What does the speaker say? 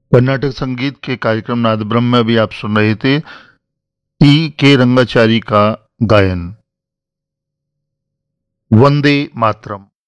कर्नाटक संगीत के कार्यक्रम नाद ब्रह्म में अभी आप सुन रहे थे टी के रंगाचारी का गायन। वंदे मातरम।